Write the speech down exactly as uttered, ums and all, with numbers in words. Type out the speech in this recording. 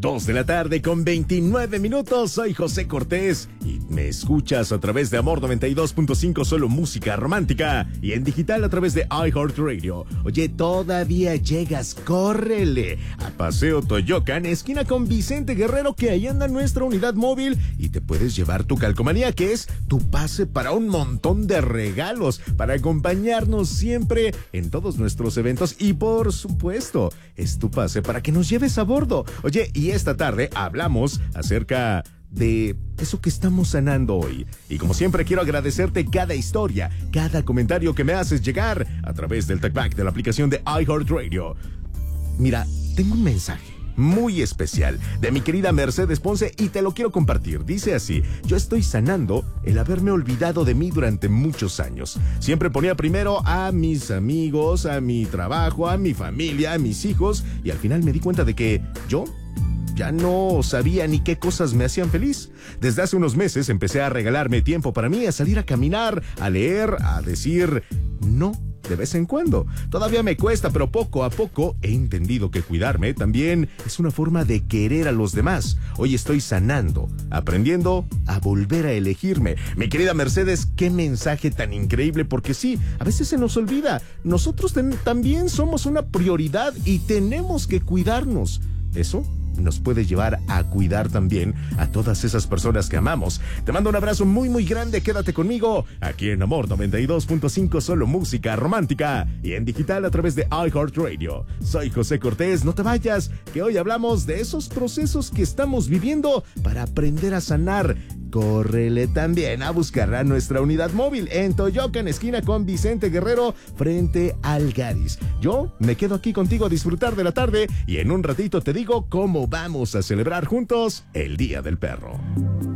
Dos de la tarde con veintinueve minutos. Soy José Cortés y me escuchas a través de Amor noventa y dos punto cinco, solo música romántica, y en digital a través de iHeartRadio. Oye, todavía llegas, córrele a Paseo Toyocan, esquina con Vicente Guerrero, que ahí anda nuestra unidad móvil y te puedes llevar tu calcomanía, que es tu pase para un montón de regalos, para acompañarnos siempre en todos nuestros eventos y por supuesto es tu pase para que nos lleves a bordo. Oye, y esta tarde hablamos acerca de eso que estamos sanando hoy. Y como siempre quiero agradecerte cada historia, cada comentario que me haces llegar a través del talkback de la aplicación de iHeartRadio. Mira, tengo un mensaje muy especial de mi querida Mercedes Ponce y te lo quiero compartir. Dice así: yo estoy sanando el haberme olvidado de mí durante muchos años. Siempre ponía primero a mis amigos, a mi trabajo, a mi familia, a mis hijos, y al final me di cuenta de que yo ya no sabía ni qué cosas me hacían feliz. Desde hace unos meses empecé a regalarme tiempo para mí, a salir a caminar, a leer, a decir no de vez en cuando. Todavía me cuesta, pero poco a poco he entendido que cuidarme también es una forma de querer a los demás. Hoy estoy sanando, aprendiendo a volver a elegirme. Mi querida Mercedes, qué mensaje tan increíble, porque sí, a veces se nos olvida. Nosotros ten- también somos una prioridad y tenemos que cuidarnos. Eso nos puede llevar a cuidar también a todas esas personas que amamos. Te mando un abrazo muy muy grande, quédate conmigo aquí en Amor noventa y dos punto cinco, solo música romántica, y en digital a través de iHeartRadio. Soy José Cortés, no te vayas, que hoy hablamos de esos procesos que estamos viviendo para aprender a sanar. Córrele también a buscar a nuestra unidad móvil en Toyocan, esquina con Vicente Guerrero, frente al Garis. Yo me quedo aquí contigo a disfrutar de la tarde y en un ratito te digo cómo vamos a celebrar juntos el Día del Perro.